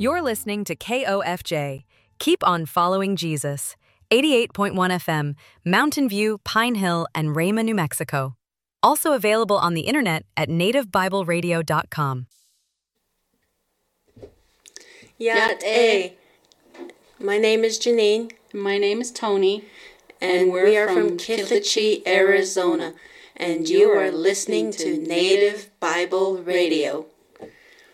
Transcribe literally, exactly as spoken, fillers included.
You're listening to K O F J. Keep on following Jesus. eighty-eight point one F M, Mountain View, Pine Hill, and Rama, New Mexico. Also available on the internet at native bible radio dot com. Yat A. My name is Janine. My name is Tony. And, and we are from Kittleachee, Arizona. And you are listening to Native Bible Radio.